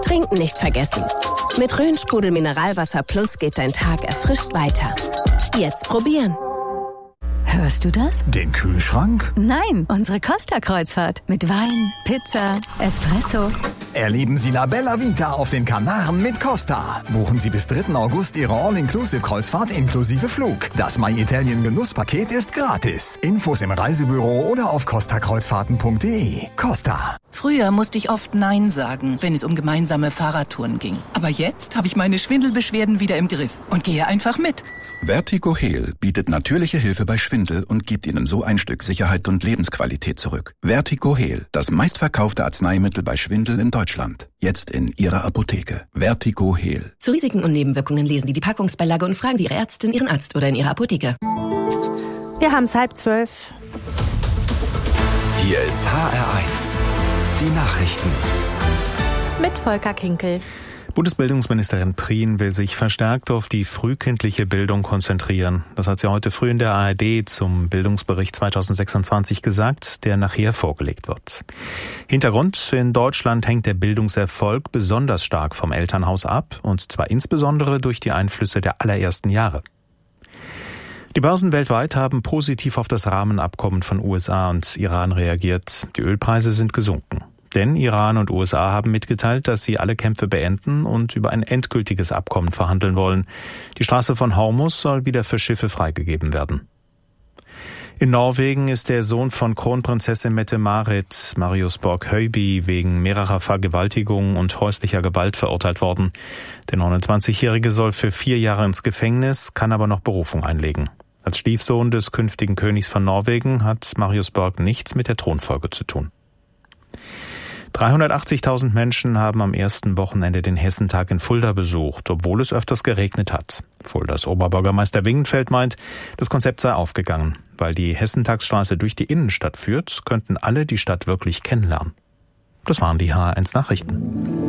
Trinken nicht vergessen. Mit Rhön-Sprudel Mineralwasser Plus geht dein Tag erfrischt weiter. Jetzt probieren. Hörst du das? Den Kühlschrank? Nein, unsere Costa-Kreuzfahrt. Mit Wein, Pizza, Espresso. Erleben Sie La Bella Vita auf den Kanaren mit Costa. Buchen Sie bis 3. August Ihre All-Inclusive-Kreuzfahrt inklusive Flug. Das My Italien Genusspaket ist gratis. Infos im Reisebüro oder auf costakreuzfahrten.de. Costa. Früher musste ich oft Nein sagen, wenn es um gemeinsame Fahrradtouren ging. Aber jetzt habe ich meine Schwindelbeschwerden wieder im Griff und gehe einfach mit. Vertigo Heal bietet natürliche Hilfe bei Schwindel und gibt Ihnen so ein Stück Sicherheit und Lebensqualität zurück. Vertigo Heal, das meistverkaufte Arzneimittel bei Schwindel in Deutschland. Jetzt in Ihrer Apotheke. Vertigo Heal. Zu Risiken und Nebenwirkungen lesen Sie die Packungsbeilage und fragen Sie Ihre Ärztin, Ihren Arzt oder in Ihrer Apotheke. Wir haben es 11:30. Hier ist HR1. Die Nachrichten. Mit Volker Kinkel. Bundesbildungsministerin Prien will sich verstärkt auf die frühkindliche Bildung konzentrieren. Das hat sie heute früh in der ARD zum Bildungsbericht 2026 gesagt, der nachher vorgelegt wird. Hintergrund: In Deutschland hängt der Bildungserfolg besonders stark vom Elternhaus ab, und zwar insbesondere durch die Einflüsse der allerersten Jahre. Die Börsen weltweit haben positiv auf das Rahmenabkommen von USA und Iran reagiert. Die Ölpreise sind gesunken. Denn Iran und USA haben mitgeteilt, dass sie alle Kämpfe beenden und über ein endgültiges Abkommen verhandeln wollen. Die Straße von Hormuz soll wieder für Schiffe freigegeben werden. In Norwegen ist der Sohn von Kronprinzessin Mette-Marit, Marius Borg-Høiby, wegen mehrerer Vergewaltigungen und häuslicher Gewalt verurteilt worden. Der 29-Jährige soll für 4 Jahre ins Gefängnis, kann aber noch Berufung einlegen. Als Stiefsohn des künftigen Königs von Norwegen hat Marius Borg nichts mit der Thronfolge zu tun. 380.000 Menschen haben am ersten Wochenende den Hessentag in Fulda besucht, obwohl es öfters geregnet hat. Fuldas Oberbürgermeister Wingenfeld meint, das Konzept sei aufgegangen. Weil die Hessentagsstraße durch die Innenstadt führt, könnten alle die Stadt wirklich kennenlernen. Das waren die HR1 Nachrichten.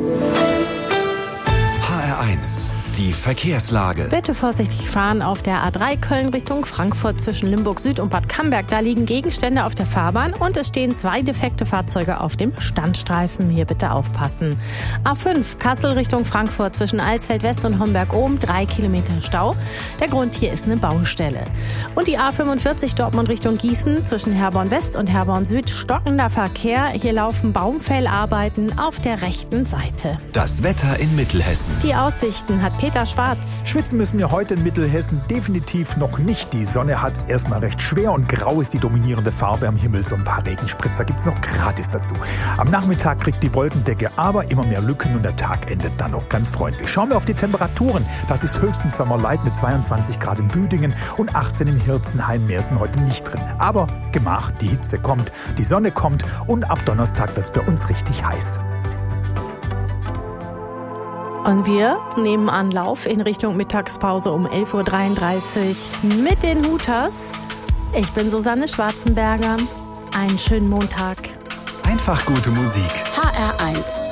HR1. Die Verkehrslage. Bitte vorsichtig fahren auf der A3 Köln Richtung Frankfurt zwischen Limburg Süd und Bad Camberg. Da liegen Gegenstände auf der Fahrbahn und es stehen 2 defekte Fahrzeuge auf dem Standstreifen. Hier bitte aufpassen. A5 Kassel Richtung Frankfurt zwischen Alsfeld West und Homberg-Ohm 3 Kilometer Stau. Der Grund hier ist eine Baustelle. Und die A45 Dortmund Richtung Gießen zwischen Herborn West und Herborn Süd stockender Verkehr. Hier laufen Baumfellarbeiten auf der rechten Seite. Das Wetter in Mittelhessen. Die Aussichten hat Peter Schwarz. Schwitzen müssen wir heute in Mittelhessen definitiv noch nicht. Die Sonne hat es erstmal recht schwer und grau ist die dominierende Farbe am Himmel. So ein paar Regenspritzer gibt es noch gratis dazu. Am Nachmittag kriegt die Wolkendecke aber immer mehr Lücken und der Tag endet dann noch ganz freundlich. Schauen wir auf die Temperaturen. Das ist höchstens Sommerlight mit 22 Grad in Büdingen und 18 in Hirzenheim. Mehr sind heute nicht drin. Aber Gemach, die Hitze kommt, die Sonne kommt und ab Donnerstag wird es bei uns richtig heiß. Und wir nehmen Anlauf in Richtung Mittagspause um 11.33 Uhr mit den Hooters. Ich bin Susanne Schwarzenberger. Einen schönen Montag. Einfach gute Musik. HR1